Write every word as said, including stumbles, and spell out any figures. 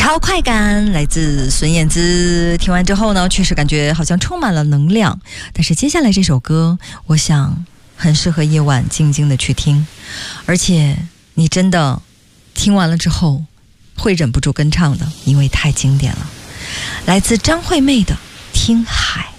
超快感来自孙燕姿，听完之后呢，确实感觉好像充满了能量。但是接下来这首歌，我想很适合夜晚静静的去听，而且你真的听完了之后会忍不住跟唱的，因为太经典了。来自张惠妹的《听海》。